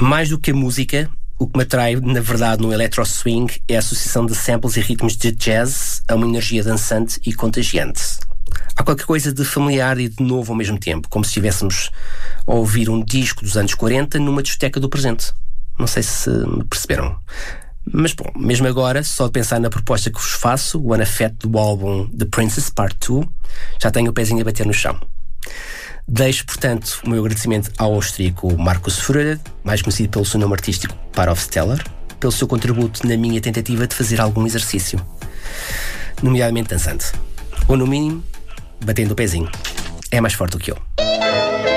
Mais do que a música, o que me atrai, na verdade, no electro swing é a associação de samples e ritmos de jazz a uma energia dançante e contagiante. Há qualquer coisa de familiar e de novo ao mesmo tempo, como se estivéssemos a ouvir um disco dos anos 40 numa discoteca do presente. Não sei se me perceberam. Mas bom, mesmo agora, só de pensar na proposta que vos faço, o Unafet do álbum The Princess Part 2, já tenho o pezinho a bater no chão. Deixo, portanto, o meu agradecimento ao austríaco Markus Fröhler, mais conhecido pelo seu nome artístico Parhofsteller, pelo seu contributo na minha tentativa de fazer algum exercício, nomeadamente dançante. Ou, no mínimo, batendo o pezinho. É mais forte do que eu.